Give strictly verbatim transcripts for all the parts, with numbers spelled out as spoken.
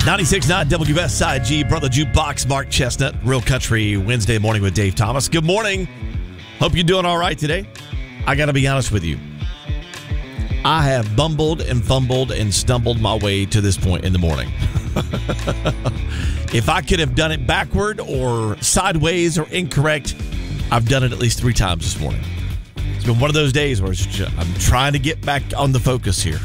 ninety-six point nine W S I G, Brother Jukebox, Mark Chestnut, Real Country Wednesday morning with Dave Thomas. Good morning. Hope you're doing all right today. I got to be honest with you. I have bumbled and fumbled and stumbled my way to this point in the morning. If I could have done it backward or sideways or incorrect, I've done it at least three times this morning. It's been one of those days where it's just, I'm trying to get back on the focus here.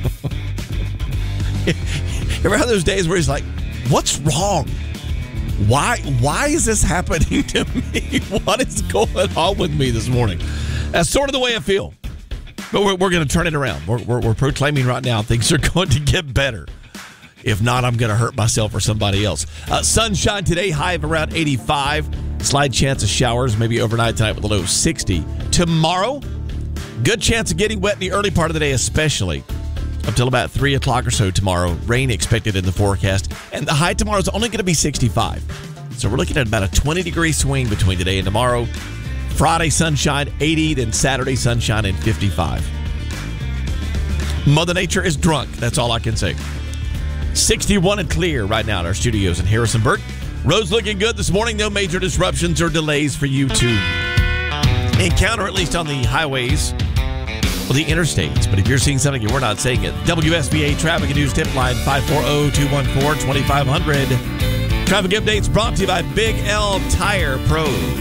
Ever had those days where he's like, what's wrong? Why why is this happening to me? What is going on with me this morning? That's sort of the way I feel. But we're, we're going to turn it around. We're, we're, we're proclaiming right now things are going to get better. If not, I'm going to hurt myself or somebody else. Uh, sunshine today, high of around eighty-five. Slight chance of showers, maybe overnight tonight with a low of sixty. Tomorrow, good chance of getting wet in the early part of the day, especially up till about three o'clock or so tomorrow. Rain expected in the forecast. And the high tomorrow is only going to be sixty-five. So we're looking at about a twenty-degree swing between today and tomorrow. Friday, sunshine, eighty. Then Saturday, sunshine, and fifty-five. Mother Nature is drunk. That's all I can say. sixty-one and clear right now in our studios in Harrisonburg. Roads looking good this morning. No major disruptions or delays for you to encounter, at least on the highways or the interstates. But if you're seeing something and we're not saying it, W S B A Traffic and News Tip Line five four zero, two one four, two five zero zero. Traffic updates brought to you by Big L Tire Pros.